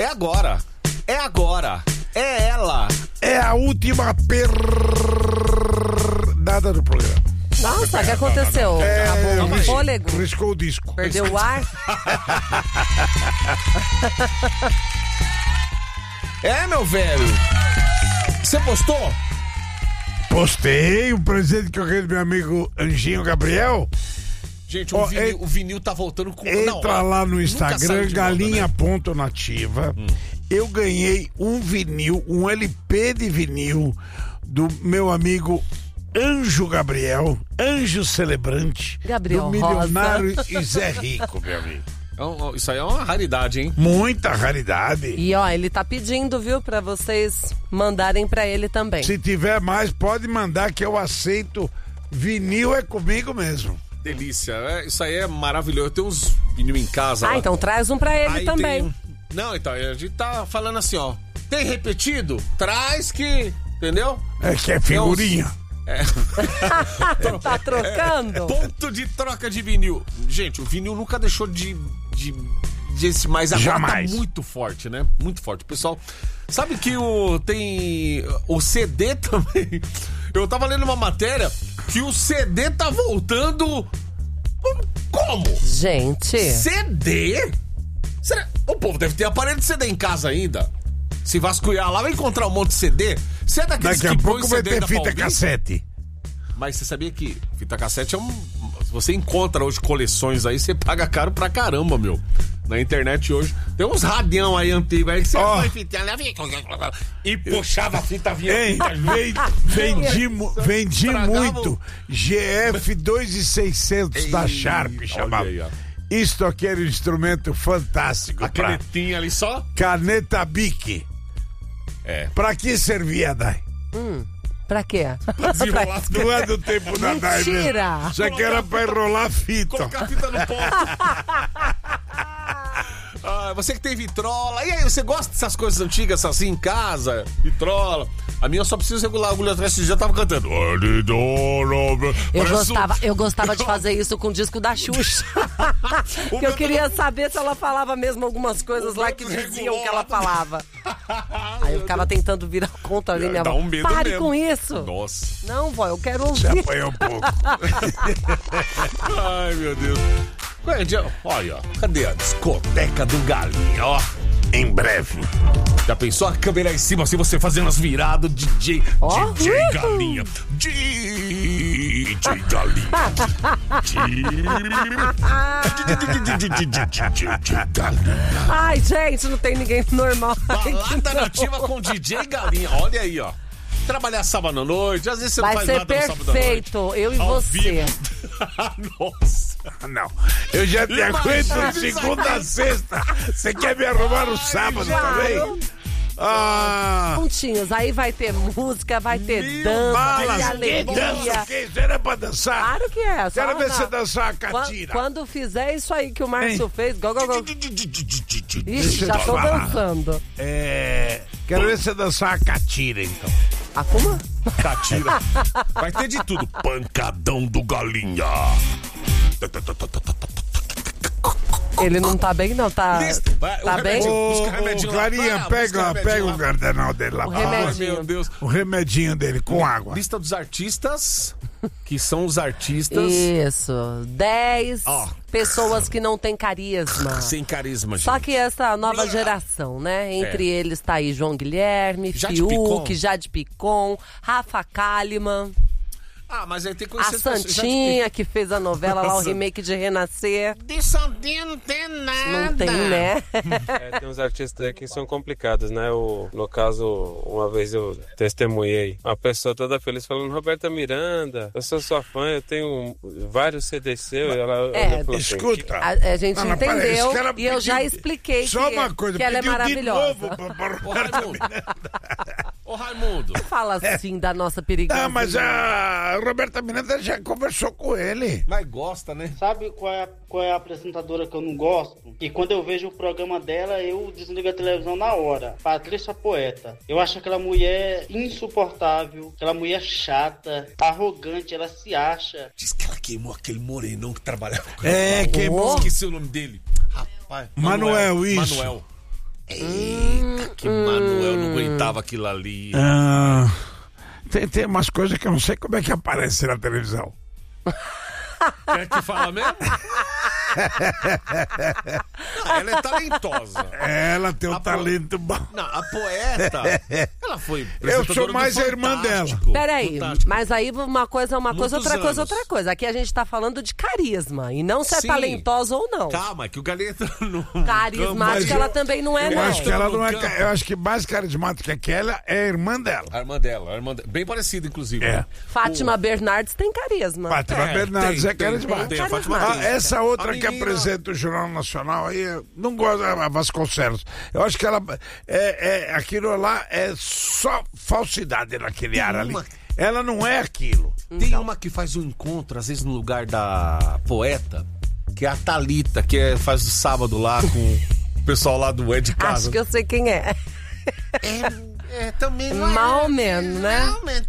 agora. É agora. É ela. É a última nada do programa. Nossa, o que aconteceu? Acabou o fôlego? Riscou o disco. Perdeu o ar? É, meu velho. Você postou? Postei o presente que eu ganhei do meu amigo Anjinho Gabriel. Gente, o vinil tá voltando com... Entra lá no Instagram, galinha.nativa. Eu ganhei um vinil, um LP de vinil do meu amigo Anjo Gabriel, Anjo Celebrante, Gabriel do Milionário Rosa. e Zé Rico, meu amigo. Isso aí é uma raridade, hein? Muita raridade. E ó, ele tá pedindo, viu, pra vocês mandarem pra ele também. Se tiver mais, pode mandar que eu aceito. Vinil é comigo mesmo. Delícia. Isso aí é maravilhoso. Eu tenho uns vinil em casa. Ah, então traz um pra ele aí também. Não, então, a gente tá falando assim, ó. Tem repetido? Traz que... Entendeu? É que é figurinha. Tá trocando? Ponto de troca de vinil. Gente, o vinil nunca deixou de mas agora jamais. Tá muito forte, né? Muito forte. Pessoal, sabe que tem o CD também. Eu tava lendo uma matéria que o CD tá voltando. Como? Gente. CD? O povo deve ter aparelho de CD em casa ainda. Se vasculhar lá, vai encontrar um monte de CD. Você é daqueles Daqui a que põe pouco vai CD ter da fita Palmeiras? cassete. Mas você sabia que fita cassete é você encontra hoje coleções aí, você paga caro pra caramba, meu. Na internet hoje. Tem uns radião aí antigos aí que você põe fita e puxava a fita Vendi muito GF 2600 da Sharp, chamava. Isto aqui era um instrumento fantástico. A canetinha ali só? Caneta Bic. Pra que servia, Dai? Pra quê? Não é do tempo da Dai mesmo. Mentira! Isso aqui era pra enrolar fita. Colocar fita no pote. Você que tem vitrola. E aí, você gosta dessas coisas antigas assim em casa? Vitrola. A minha só precisa regular a agulha atrás. Já tava cantando. Eu gostava de fazer isso com o disco da Xuxa. Porque eu queria saber se ela falava mesmo algumas coisas lá que diziam que ela falava. Aí eu ficava tentando virar contra ali, minha avó. Pare com isso. Nossa. Não, vó, eu quero ouvir. Você apanhou um pouco. Ai, meu Deus. Olha, cadê a discoteca do Galinha, ó? Em breve. Já pensou a câmera em cima, assim, você fazendo as viradas, DJ Galinha. DJ Galinha. Ai, gente, não tem ninguém normal. Balada nativa com DJ Galinha. Olha aí, ó. Trabalhar sábado à noite, às vezes você não faz nada no sábado à noite. Vai ser perfeito, eu e você. Nossa. Não, eu já te aguento de segunda a sexta. Você quer me arrumar no sábado também? Pontinhos, aí vai ter música, vai ter dança, vai ter alegria. Dança, que isso era pra dançar? Claro que é. Quero ver você dançar a catira. Quando fizer isso aí que o Márcio fez, go. Ixi, Deixa eu já te tô falar. dançando. Quero ver você dançar a catira, então. A como? Catira. Vai ter de tudo. Pancadão do Galinha. Ele não tá bem, não, tá bem? Ô, Clarinha, pega o gardenal dele lá. O remedinho. Meu Deus. O remedinho dele, com água. Lista dos artistas, que são os artistas... Isso, 10 pessoas que não têm carisma. Sem carisma, gente. Só que essa nova geração, né? Entre eles tá aí João Guilherme, Fiuk, Jade Picon, Rafa Kalimann. Mas aí tem que A Santinha, que fez a novela lá, o remake de Renascer. De Santinha não tem nada. Não tem, né? Tem uns artistas aí que são complicados, né? No caso, uma vez eu testemunhei uma pessoa toda feliz falando: Roberta Miranda, eu sou sua fã, eu tenho vários CDs seus. Escuta. A gente entendeu e eu já expliquei que ela é maravilhosa. Ô, Raimundo. Fala assim da nossa perigosa. Não, mas a Roberta Miranda já conversou com ele. Mas gosta, né? Sabe qual é a apresentadora que eu não gosto? E quando eu vejo o programa dela, eu desligo a televisão na hora. Patrícia Poeta. Eu acho aquela mulher insuportável, aquela mulher chata, arrogante, ela se acha. Diz que ela queimou aquele morenão que trabalhava com ela. Queimou. Esqueci o nome dele. Rapaz. Manuel, isso. Manuel. Eita, que Manuel não aguentava aquilo ali. Tem umas coisas que eu não sei como é que aparece na televisão. Quer que fala mesmo? Ela é talentosa. Ela tem um talento bom. Não, a poeta, ela foi Eu sou mais a irmã dela. Peraí, mas aí uma coisa é uma coisa, outra coisa é outra coisa. Aqui a gente tá falando de carisma e não se é talentosa ou não. Calma, que o Galinha entra no carismática ela também não é, eu não. Acho que ela não é, eu acho que mais carismática que ela é a irmã dela. A irmã dela. Bem parecida, inclusive. É. Fátima Bernardes tem carisma. Fátima Bernardes é carismática. Fátima essa outra que apresenta o Jornal Nacional aí, eu não gosto da Vasconcelos. Eu acho que ela aquilo lá é só falsidade naquele ar ali. Ela não é aquilo. Tem uma que faz um encontro, às vezes no lugar da poeta, que é a Thalita, que faz o sábado lá com o pessoal lá do É de Casa. Acho que eu sei quem é. Também. Mal menos, né? Mal menos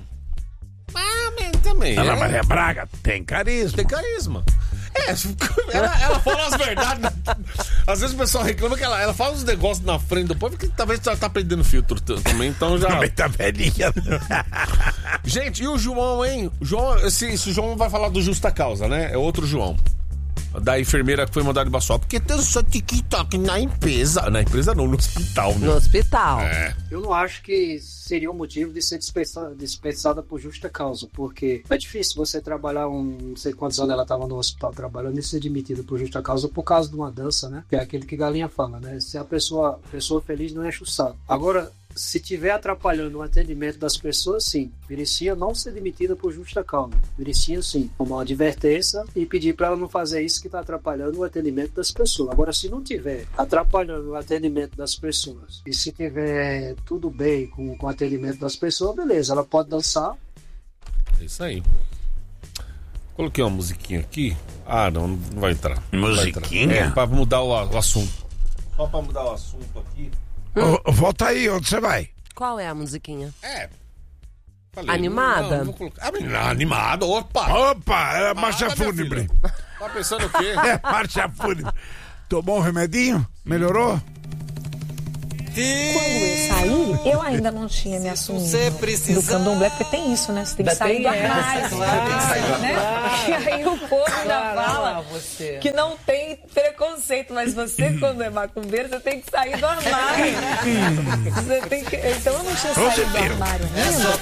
também. Ana Maria Braga tem carisma. Tem carisma. Ela fala as verdades. Às vezes o pessoal reclama que ela fala uns negócios na frente do povo que talvez ela tá perdendo filtro também, então já... Também tá velhinha. Gente, e o João, hein? Esse João vai falar do Justa Causa, né? É outro João. Da enfermeira que foi mandada embora só porque tem só TikTok na empresa. Na empresa não, no hospital, né? No hospital. Eu não acho que seria um motivo de ser dispensada por justa causa, porque é difícil você trabalhar não sei quantos anos ela estava no hospital trabalhando e ser demitida por justa causa por causa de uma dança, né? Que é aquele que Galinha fala, né? Se a pessoa feliz não enche o saco. Agora, se tiver atrapalhando o atendimento das pessoas, sim, merecia não ser demitida por justa causa. Merecia, sim, tomar uma advertência e pedir para ela não fazer isso que está atrapalhando o atendimento das pessoas. Agora, se não tiver atrapalhando o atendimento das pessoas e se tiver tudo bem com o atendimento das pessoas, beleza, ela pode dançar. É isso aí. Coloquei uma musiquinha aqui. Não vai entrar. Musiquinha? Para mudar o assunto. Só para mudar o assunto aqui. Volta aí, onde você vai? Qual é a musiquinha? Falei, animada? Vou colocar. Animada, opa! É marcha fúnebre. Tá pensando o quê? Marcha fúnebre. Tomou um remedinho? Melhorou? Quando eu saí, eu ainda não tinha me assumido do candomblé, porque tem isso, né? Você tem que sair do armário, né? E aí o povo ainda fala que não tem preconceito, mas você, quando é macumbeiro, você tem que sair do armário. Você tem que... Então eu não tinha saído do armário ainda.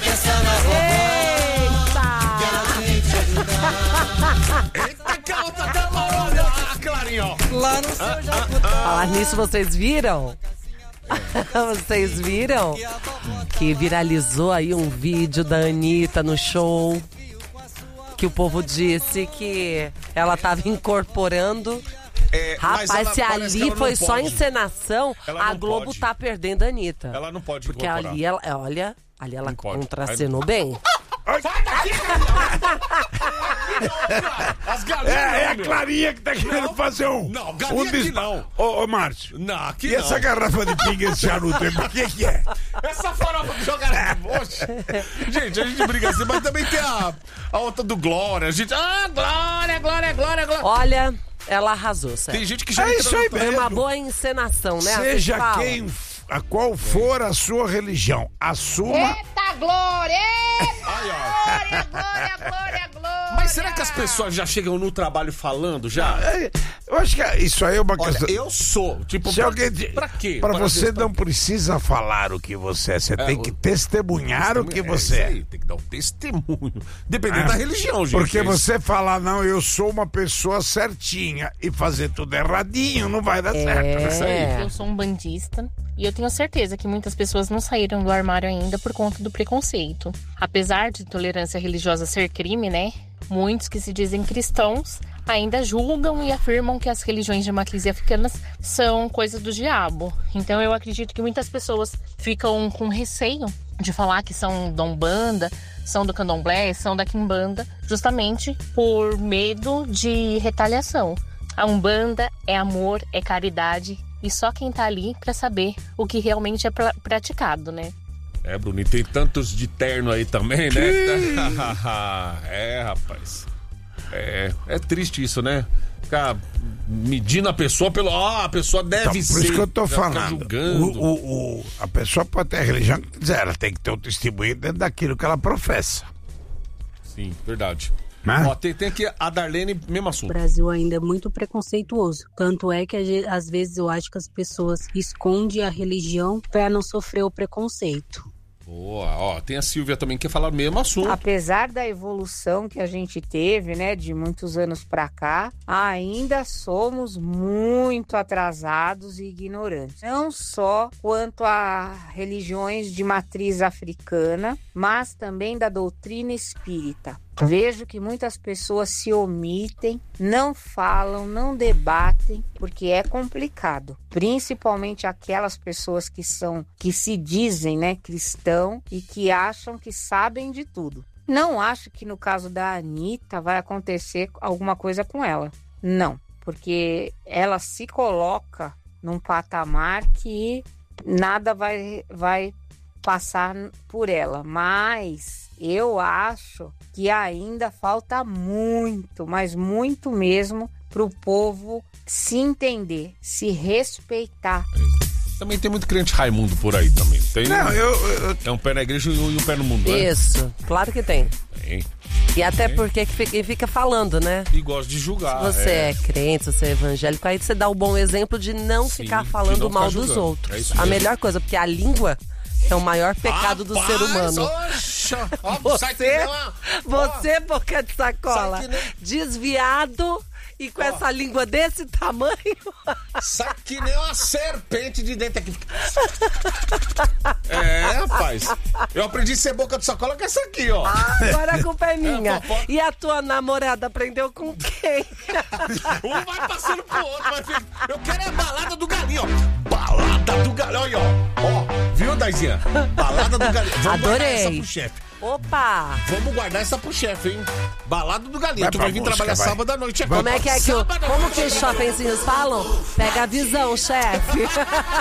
Eita, que a outra demorou, Clarinho! Lá no seu Jacutão. Falar nisso, vocês viram? Vocês viram que viralizou aí um vídeo da Anitta no show, que o povo disse que ela tava incorporando. Rapaz, se ali foi só encenação, a Globo tá perdendo a Anitta. Ela não pode porque incorporar. ali ela contracenou bem. As galinhas É a Clarinha que tá querendo fazer um... Não, galinha aqui não. Ô, Márcio. Não, aqui E não. essa garrafa de pinga, esse charuto aí, por que é? Essa farofa que jogaram. Gente, a gente briga assim, mas também tem a outra do Glória. A gente... Glória. Olha, ela arrasou, sério. Tem gente que já... isso aí Foi mesmo. uma boa encenação, né? Seja qual for a sua religião, assuma... Eita, Glória! Glória! Mas será que as pessoas já chegam no trabalho falando já? Eu acho que isso aí é uma Olha, questão... eu sou, tipo, Se alguém pra quê? Pra você não precisa falar o que você é, você tem que testemunhar o que você é. Isso aí, tem que dar um testemunho. Dependendo da religião, gente. Porque você falar, não, eu sou uma pessoa certinha e fazer tudo erradinho, não vai dar certo. Isso aí. Eu sou um bandista e eu tenho certeza que muitas pessoas não saíram do armário ainda por conta do preconceito. Apesar de intolerância religiosa ser crime, né? Muitos que se dizem cristãos ainda julgam e afirmam que as religiões de matriz africanas são coisa do diabo. Então eu acredito que muitas pessoas ficam com receio de falar que são da Umbanda, são do Candomblé, são da Quimbanda, justamente por medo de retaliação. A Umbanda é amor, é caridade, e só quem tá ali pra saber o que realmente é praticado, né? Bruno, e tem tantos de terno aí também, né? Rapaz. É triste isso, né? ficar medindo a pessoa pelo... a pessoa deve ser. Por isso que eu tô falando. Julgando. A pessoa pode ter a religião que quiser, ela tem que ter o testemunho dentro daquilo que ela professa. Sim, verdade. Né? Ó, tem aqui a Darlene, mesmo assunto. O Brasil ainda é muito preconceituoso. Tanto é que às vezes eu acho que as pessoas escondem a religião para não sofrer o preconceito. Boa, ó, tem a Silvia também que quer falar o mesmo assunto. Apesar da evolução que a gente teve, né, de muitos anos pra cá, ainda somos muito atrasados e ignorantes. Não só quanto a religiões de matriz africana, mas também da doutrina espírita. Vejo que muitas pessoas se omitem, não falam, não debatem, porque é complicado. Principalmente aquelas pessoas que se dizem, né, cristão e que acham que sabem de tudo. Não acho que no caso da Anitta vai acontecer alguma coisa com ela. Não, porque ela se coloca num patamar que nada vai passar por ela, mas eu acho que ainda falta muito, mas muito mesmo, para o povo se entender, se respeitar. Também tem muito crente Raimundo por aí também. Tem, não, é um pé na igreja e um pé no mundo, né? Isso, claro que tem. Tem. E até porque fica falando, né? E gosta de julgar. Se você é crente, se você é evangélico, aí você dá o bom exemplo de não ficar falando mal dos outros. A melhor coisa, porque a língua é o maior pecado do ser humano. Você, boca de sacola, desviado e com essa língua desse tamanho. Sai que nem uma serpente de dentro aqui. Rapaz. Eu aprendi a ser boca de sacola com essa aqui, ó. Agora a culpa é minha. E a tua namorada aprendeu com quem? Um vai passando pro outro. Eu quero é a balada do galinho, ó. Balada do galinho, ó. Viu, Daizinha? Balada do galinho. Vamos guardar essa pro chefe. Opa! Vamos guardar essa pro chefe, hein? Balada do galinho. Tu vai vir trabalhar sábado à noite. Como é que os shoppingzinhos falam? Pega a visão, chefe.